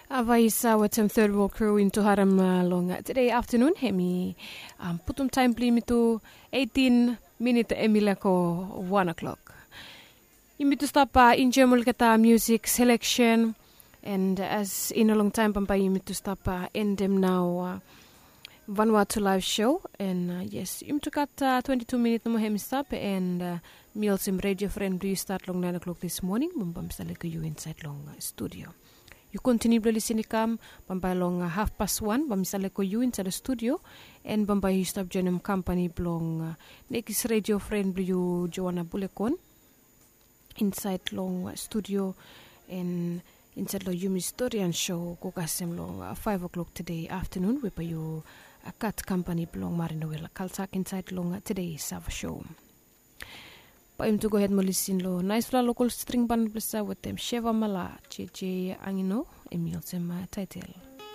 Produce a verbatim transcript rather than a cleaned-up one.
Avaisa with some third world crew into Haram uh, long uh, today afternoon. Hemi um, putum time plimitu eighteen minute emilako one o'clock. Imitu stop uh, in German kata music selection and as in a long time pampa imitu stop uh, end them now uh, Vanuatu live show and uh, yes imitu kata twenty-two minute no hemi stop and uh, meals in radio friend do you start long nine o'clock this morning bumbam saleko you inside long uh, studio. You continue to listen to come by long uh, half past one. Bamisale ko you inside the studio, and bamba you stop joining company blong uh, next radio friend you Joanna Bulekon inside long uh, studio and inside the Yumi Historian show. Go kasem long uh, five o'clock today afternoon. We pay you a cut company blong Marinowela Kalsak inside long uh, today's uh, show. Paim to go ahead mo listen lo nice fla local string band blessa with them Sheva Mala J J Angino Emil Sema title.